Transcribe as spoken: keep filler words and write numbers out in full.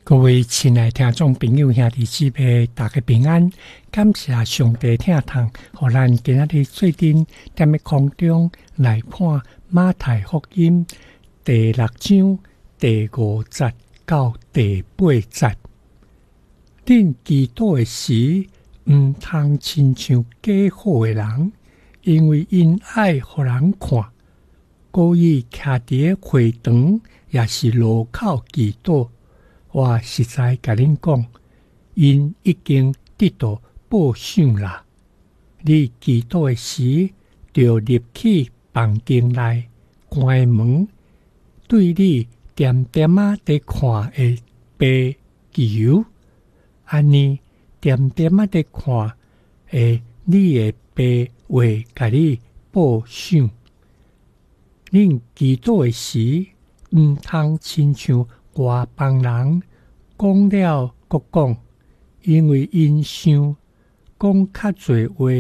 各位亲爱听众朋友兄弟姊妹，大家平安！感谢上帝听堂，互咱今仔日做阵踮咧空中来看马太福音第六章第五节到第八节。恁祈禱的時，毋通親像假好的人，因為因愛互人看，故意徛佇會堂，也是路口祈禱。我實在甲恁講，因已經得到報賞啦。你祈禱的時，就入去房間內，關門，對你點點仔在看的爸求，安尼點點仔在看的你的爸會甲你報賞。恁祈禱的時，毋通親像外邦人講了閣講，因為因想講較濟話。